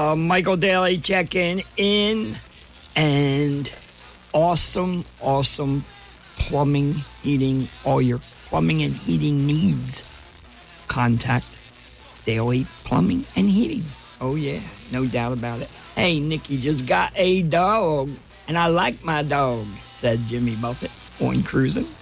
Michael Daly checking in. And awesome plumbing, heating, all your plumbing and heating needs. Contact Daly Plumbing and Heating. Oh, yeah, no doubt about it. Hey, Nikki just got a dog, and I like my dog, said Jimmy Buffett on Cruising.